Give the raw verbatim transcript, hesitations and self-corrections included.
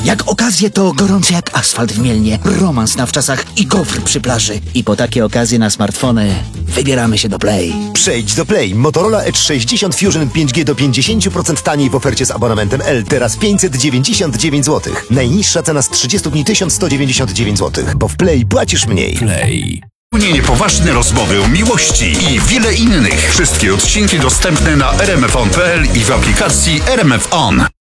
Jak okazje to gorące jak asfalt w Mielnie, romans na wczasach i gofr przy plaży. I po takie okazje na smartfony wybieramy się do Play. Przejdź do Play. Motorola Edge sześćdziesiąt Fusion pięć G do pięćdziesiąt procent taniej w ofercie z abonamentem L. Teraz pięćset dziewięćdziesiąt dziewięć złotych. Najniższa cena z trzydziestu dni tysiąc sto dziewięćdziesiąt dziewięć złotych, bo w Play płacisz mniej. Play. Niepoważne rozmowy o miłości i wiele innych. Wszystkie odcinki dostępne na r m f on kropka p l i w aplikacji R M F On.